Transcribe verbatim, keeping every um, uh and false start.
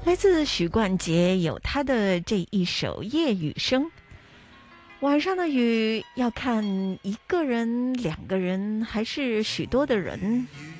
来自许冠杰有他的这一首《夜雨声》。晚上的雨要看一个人、两个人，还是许多的人。